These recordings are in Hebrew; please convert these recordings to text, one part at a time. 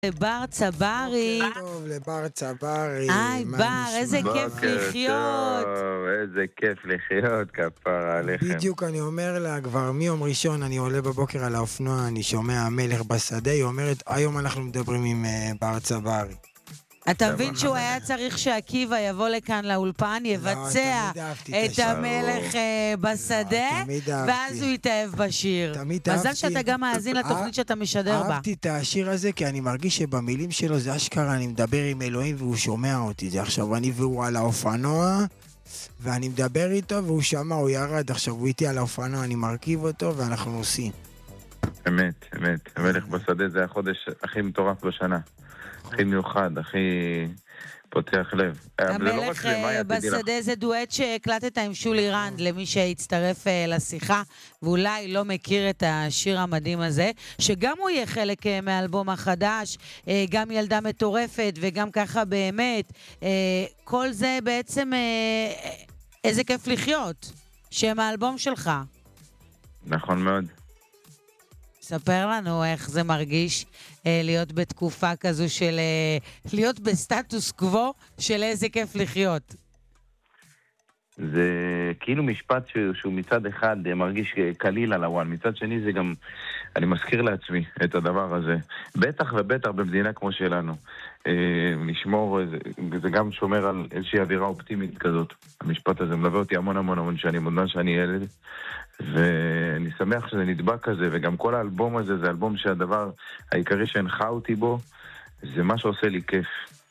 בר צברי. בוקר טוב לבר צברי. היי מה בר, נשמע? איזה כיף בוקר לחיות. טוב, איזה כיף לחיות, כפרה עליכם. בדיוק אני אומר לה, כבר מיום ראשון אני עולה בבוקר על האופנוע, אני שומע המלך בשדה, היא אומרת, היום אנחנו מדברים עם בר צברי. אתה מבין שהוא היה צריך שעקיבא יבוא לכאן לאולפן, יבצע תמיד אהבתי את את השיר. המלך בשדה, תמיד אהבתי. ואז הוא יתאהב בשיר. תמיד מזל אהבתי. שאתה גם מאזין לתוכנית שאתה משדר בה. אהבתי את השיר הזה, כי אני מרגיש שבמילים שלו זה אשכרה, אני מדבר עם אלוהים והוא שומע אותי. זה עכשיו אני והוא על האופנוע, ואני מדבר איתו והוא שמע, הוא ירד, עכשיו הוא איתי על האופנוע, אני מרכיב אותו ואנחנו נוסעים. אמת, אמת. המלך בשדה זה החודש הכי מטורף בשנה. הכי מיוחד, הכי פותח לב. המלך בשדה זה דואט שהקלטת עם שולי רנד, למי שהצטרף לשיחה, ואולי לא מכיר את השיר המדהים הזה, שגם הוא יהיה חלק מהאלבום החדש, גם ילדה מטורפת וגם ככה באמת. כל זה בעצם איזה כיף לחיות, שם האלבום שלך. נכון מאוד. ספר לנו איך זה מרגיש להיות בתקופה כזו של להיות בסטטוס קוו של איזה כיף לחיות. זה כאילו משפט שהוא מצד אחד מרגיש קליל על הוואן, מצד שני זה גם, אני מזכיר לעצמי את הדבר הזה. בטח ובטח במדינה כמו שלנו. נשמור, זה גם שומר על איזושהי אווירה אופטימית כזאת. המשפט הזה מלווה אותי המון המון המון שנים, עוד שאני ילד. ואני שמח שזה נדבק כזה, וגם כל האלבום הזה זה אלבום שהדבר העיקרי שהנחה אותי בו, זה מה שעושה לי כיף.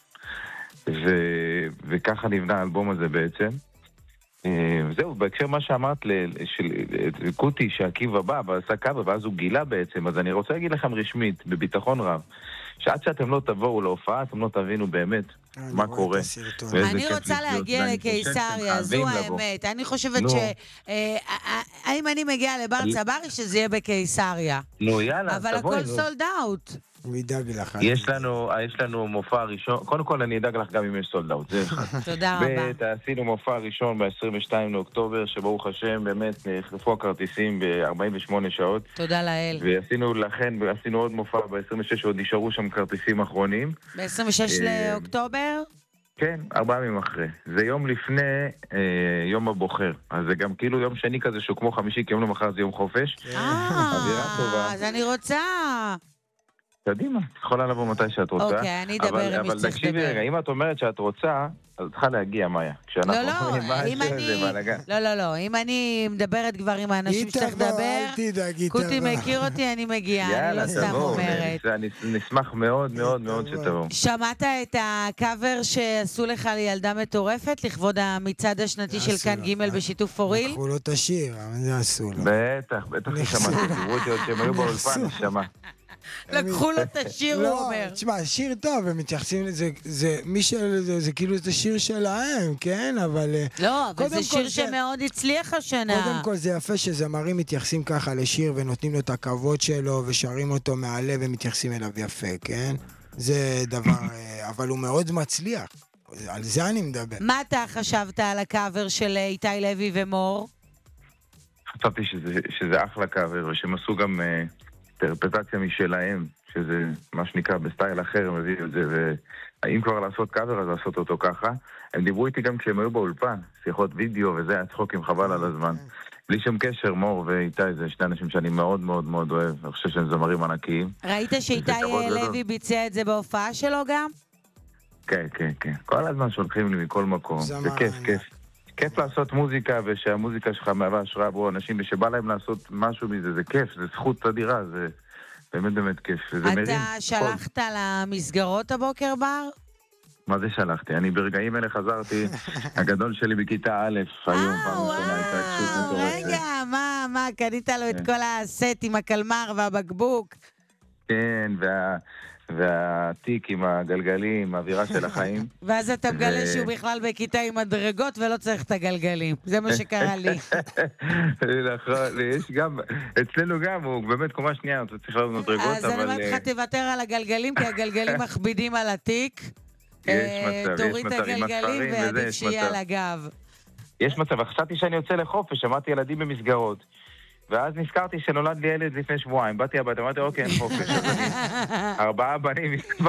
וככה נבנה האלבום הזה בעצם. וזהו, בהקשר מה שאמרת של קוטי שעקיבא בא ועשה קאבר ואז הוא גילה בעצם, אז אני רוצה להגיד לכם רשמית, בביטחון רב, שעד שאתם לא תבואו להופעה, אתם לא תבינו באמת מה קורה. אני רוצה להגיע לקיסריה, זו האמת. אני חושבת האם אני מגיעה לבר צברי שזה יהיה בקיסריה. נו יאללה, אבל הכל סולד אאוט. הוא ידאג לך. יש לנו מופע ראשון, קודם כל אני אדאג לך גם אם יש סולד אאוט, זה אחד. תודה רבה. עשינו מופע ראשון ב-22 לאוקטובר, שברוך השם באמת נחלפו הכרטיסים ב-48 שעות. תודה לאל. ועשינו עוד מופע ב-26 שעוד נשארו שם כרטיסים אחרונים. ב-26 לאוקטובר? כן, 4 ימים אחרי. זה יום לפני יום הבוחר. אז זה גם כאילו יום שני כזה שהוא כמו חמישי, כי יום למחר זה יום חופש. אווירה טובה. אז אני רוצה. קדימה, יכולה לבוא מתי שאת רוצה. אוקיי, אני אדבר עם מי שצריך לדבר. אבל תקשיבי רגע, אם את אומרת שאת רוצה, אז צריכה להגיע, מאיה. לא, אם אני מדברת כבר עם האנשים שצריך לדבר, קוטי מכיר אותי, אני מגיעה, אני לא סתם אומרת. אני נשמח מאוד מאוד מאוד שתבואו. שמעת את הקאבר שעשו לך לילדה מטורפת, לכבוד המצעד השנתי של כאן ג' בשיתוף פוריל? לקחו לו את השיר, אבל זה עשו לו. בטח ששמעתי, דיברו אותי עוד שהם היו באולפן, נשמע. לקחו לו את השיר, הוא אומר. תשמע, שיר טוב, הם מתייחסים לזה, זה כאילו זה שיר שלהם, כן? אבל... לא, אבל זה שיר שמאוד הצליח השנה. קודם כל זה יפה שזמרים מתייחסים ככה לשיר ונותנים לו את הכבוד שלו ושרים אותו מהלב ומתייחסים אליו יפה, כן? זה דבר... אבל הוא מאוד מצליח. על זה אני מדבר. מה אתה חשבת על הקאבר של איתי לוי ומור? חשבתי שזה אחלה קאבר, ושהם עשו גם... אינטרפרטציה משלהם, שזה מה שנקרא בסטייל אחר, הם הביאו את זה, והאם כבר לעשות קאבר, אז לעשות אותו ככה. הם דיברו איתי גם כשהם היו באולפן, שיחות וידאו וזה, היה צחוקים חבל על הזמן. בלי שום קשר, מור ואיתי, זה שני אנשים שאני מאוד מאוד מאוד אוהב, אני חושב שהם זמרים ענקיים. ראית שאיתי לוי ביצע את זה בהופעה שלו גם? כן, כן, כן. כל הזמן שולחים לי מכל מקום, זה כיף, כיף. כיף לעשות מוזיקה, ושהמוזיקה שלך מהווה השראה עבור אנשים, ושבא להם לעשות משהו מזה, זה כיף, זה זכות אדירה, זה באמת באמת כיף. אתה שלחת למסגרות הבוקר בר? מה זה שלחתי? אני ברגעים אלה חזרתי, הגדול שלי בכיתה א', היום, פעם ראשונה, הייתה קשות מטורפת. רגע, מה, קנית לו את כל הסט עם הקלמר והבקבוק? כן, והתיק עם הגלגלים, האווירה של החיים. ואז אתה מגלה שהוא בכלל בכיתה עם מדרגות ולא צריך את הגלגלים. זה מה שקרה לי. נכון, יש גם, אצלנו גם, הוא באמת קומה שנייה, אתה צריך לעוד מדרגות, אבל... אז אני אומרת לך, תוותר על הגלגלים, כי הגלגלים מכבידים על התיק. יש מצב, תוריד את הגלגלים ועדיף שיהיה על הגב. יש מצב, חשבתי שאני יוצא לחופש, שמעתי ילדים במסגרות. ואז נזכרתי שנולד לי ילד לפני שבועיים. באתי הביתה, אמרתי, אוקיי, אין חופש. אז אני 4 בנים,